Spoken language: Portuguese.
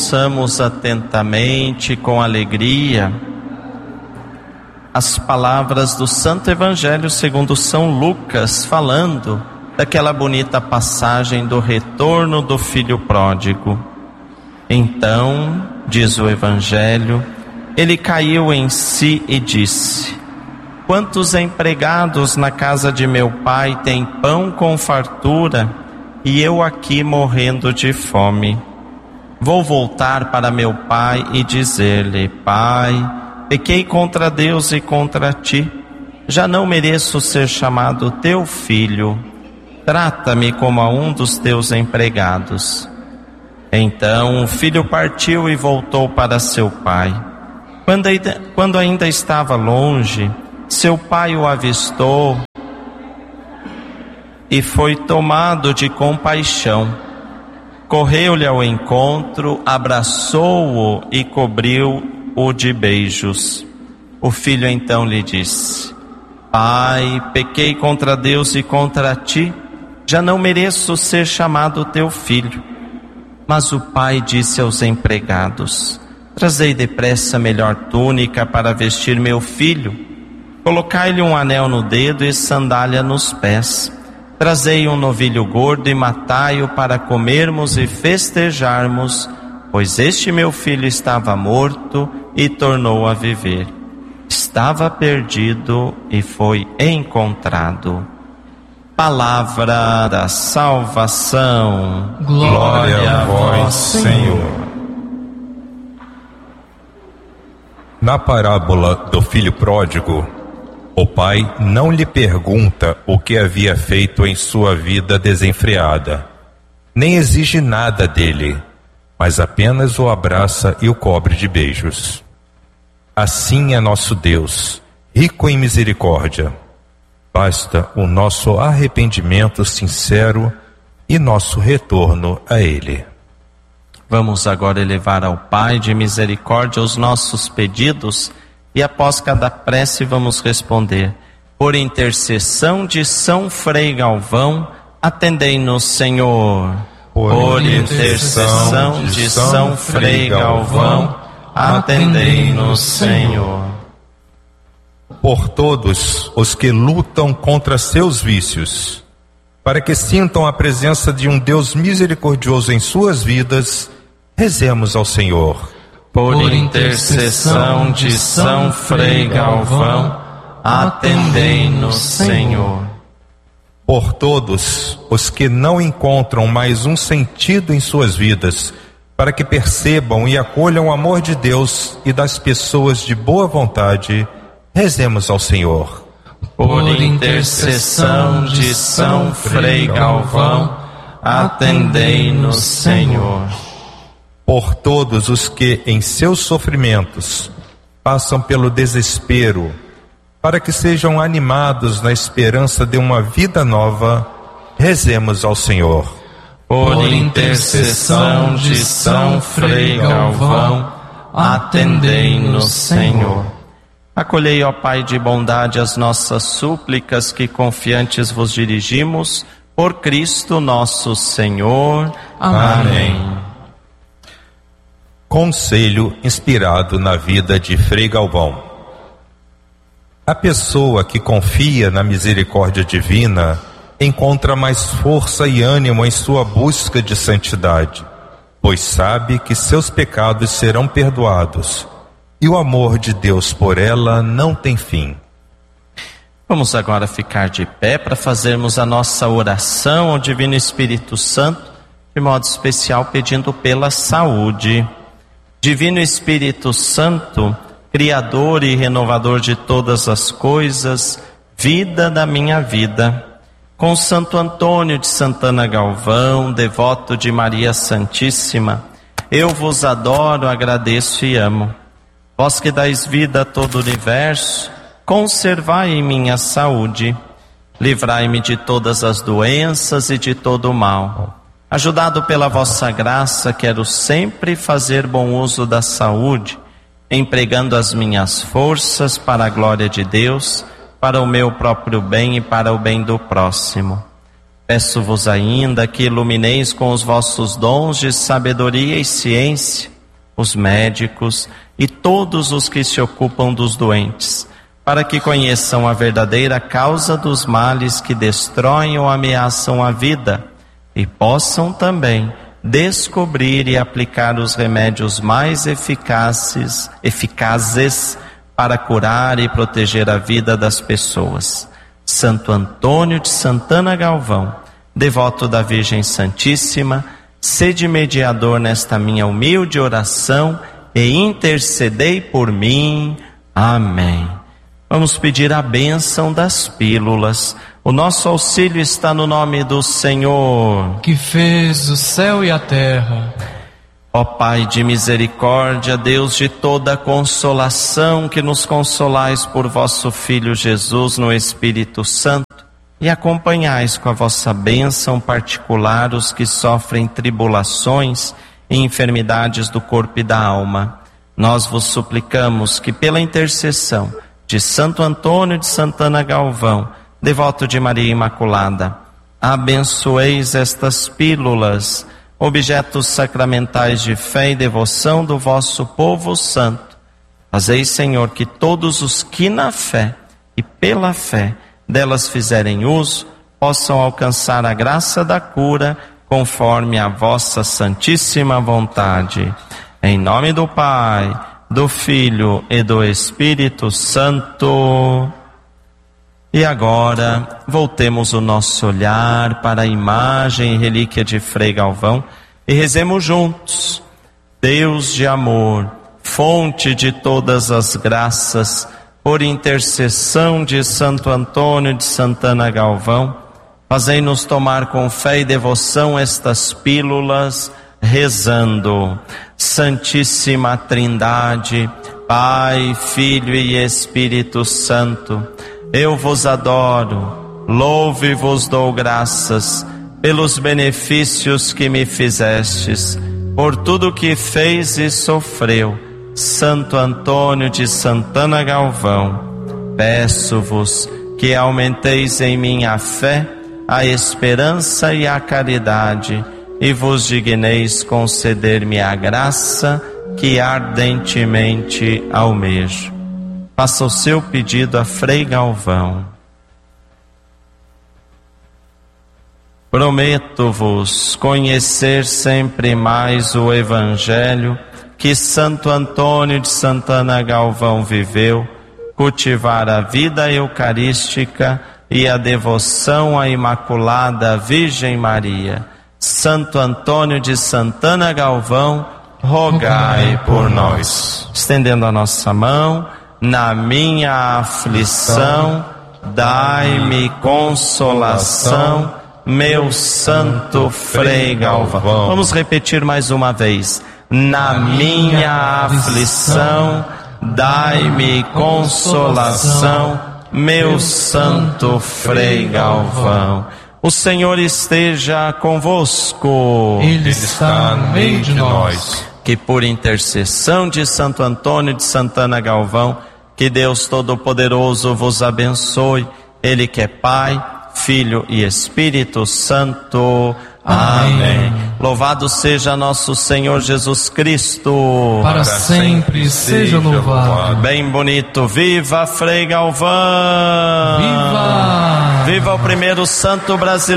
ouçamos atentamente, com alegria, as palavras do Santo Evangelho segundo São Lucas, falando daquela bonita passagem do retorno do filho pródigo. Então, diz o Evangelho, ele caiu em si e disse: quantos empregados na casa de meu pai têm pão com fartura e eu aqui morrendo de fome? Vou voltar para meu pai e dizer-lhe: Pai, pequei contra Deus e contra ti, já não mereço ser chamado teu filho, trata-me como a um dos teus empregados. Então o filho partiu e voltou para seu pai. Quando ainda estava longe, seu pai o avistou e foi tomado de compaixão. Correu-lhe ao encontro, abraçou-o e cobriu-o de beijos. O filho então lhe disse: Pai, pequei contra Deus e contra ti, já não mereço ser chamado teu filho. Mas o pai disse aos empregados: trazei depressa a melhor túnica para vestir meu filho, colocai-lhe um anel no dedo e sandália nos pés. Trazei um novilho gordo e matai-o para comermos e festejarmos, pois este meu filho estava morto e tornou a viver. Estava perdido e foi encontrado. Palavra da salvação. Glória a vós, Senhor. Na parábola do filho pródigo, o pai não lhe pergunta o que havia feito em sua vida desenfreada, nem exige nada dele, mas apenas o abraça e o cobre de beijos. Assim é nosso Deus, rico em misericórdia. Basta o nosso arrependimento sincero e nosso retorno a Ele. Vamos agora elevar ao Pai de misericórdia os nossos pedidos e após cada prece vamos responder: por intercessão de São Frei Galvão, atendei-nos, Senhor. Por intercessão de São Frei Galvão, atendei-nos, Senhor. Por todos os que lutam contra seus vícios, para que sintam a presença de um Deus misericordioso em suas vidas, rezemos ao Senhor. Por intercessão de São Frei Galvão, atendei-nos, Senhor. Por todos os que não encontram mais um sentido em suas vidas, para que percebam e acolham o amor de Deus e das pessoas de boa vontade, rezemos ao Senhor. Por intercessão de São Frei Galvão, atendei-nos, Senhor. Por todos os que em seus sofrimentos passam pelo desespero, para que sejam animados na esperança de uma vida nova, rezemos ao Senhor. Por intercessão de São Frei Galvão, atendei-nos, Senhor. Acolhei, ó Pai de bondade, as nossas súplicas que confiantes vos dirigimos, por Cristo nosso Senhor. Amém. Conselho inspirado na vida de Frei Galvão. A pessoa que confia na misericórdia divina encontra mais força e ânimo em sua busca de santidade, pois sabe que seus pecados serão perdoados e o amor de Deus por ela não tem fim. Vamos agora ficar de pé para fazermos a nossa oração ao Divino Espírito Santo, de modo especial pedindo pela saúde. Divino Espírito Santo, Criador e renovador de todas as coisas, vida da minha vida, com Santo Antônio de Santana Galvão, devoto de Maria Santíssima, eu vos adoro, agradeço e amo. Vós que dais vida a todo o universo, conservai em mim a saúde, livrai-me de todas as doenças e de todo o mal. Ajudado pela vossa graça, quero sempre fazer bom uso da saúde, empregando as minhas forças para a glória de Deus, para o meu próprio bem e para o bem do próximo. Peço-vos ainda que ilumineis com os vossos dons de sabedoria e ciência os médicos e todos os que se ocupam dos doentes, para que conheçam a verdadeira causa dos males que destroem ou ameaçam a vida e possam também descobrir e aplicar os remédios mais eficazes para curar e proteger a vida das pessoas. Santo Antônio de Santana Galvão, devoto da Virgem Santíssima, sede mediador nesta minha humilde oração e intercedei por mim. Amém. Vamos pedir a bênção das pílulas. O nosso auxílio está no nome do Senhor, que fez o céu e a terra. Ó Pai de misericórdia, Deus de toda consolação, que nos consolais por vosso Filho Jesus no Espírito Santo e acompanhais com a vossa bênção particular os que sofrem tribulações e enfermidades do corpo e da alma. Nós vos suplicamos que pela intercessão de Santo Antônio de Santana Galvão, devoto de Maria Imaculada, abençoeis estas pílulas, objetos sacramentais de fé e devoção do vosso povo santo. Fazeis, Senhor, que todos os que na fé e pela fé delas fizerem uso, possam alcançar a graça da cura, conforme a vossa santíssima vontade. Em nome do Pai, do Filho e do Espírito Santo. E agora, voltemos o nosso olhar para a imagem e relíquia de Frei Galvão e rezemos juntos. Deus de amor, fonte de todas as graças, por intercessão de Santo Antônio de Santana Galvão, fazei-nos tomar com fé e devoção estas pílulas, rezando. Santíssima Trindade, Pai, Filho e Espírito Santo, eu vos adoro, louvo e vos dou graças pelos benefícios que me fizestes, por tudo que fez e sofreu Santo Antônio de Santana Galvão. Peço-vos que aumenteis em mim a fé, a esperança e a caridade, e vos digneis conceder-me a graça que ardentemente almejo. Faça o seu pedido a Frei Galvão. Prometo-vos conhecer sempre mais o Evangelho que Santo Antônio de Santana Galvão viveu, cultivar a vida eucarística e a devoção à Imaculada Virgem Maria. Santo Antônio de Santana Galvão, rogai por nós. Estendendo a nossa mão, na minha aflição, dai-me consolação, meu Santo Frei Galvão. Vamos repetir mais uma vez. Na minha aflição, dai-me consolação, meu Santo Frei Galvão. O Senhor esteja convosco. Ele está no meio de nós. Que por intercessão de Santo Antônio de Santana Galvão, que Deus Todo-Poderoso vos abençoe, Ele que é Pai, Filho e Espírito Santo. Amém. Louvado seja nosso Senhor Jesus Cristo. Para sempre seja louvado. Bem bonito. Viva Frei Galvão. Viva! Viva o primeiro santo brasileiro.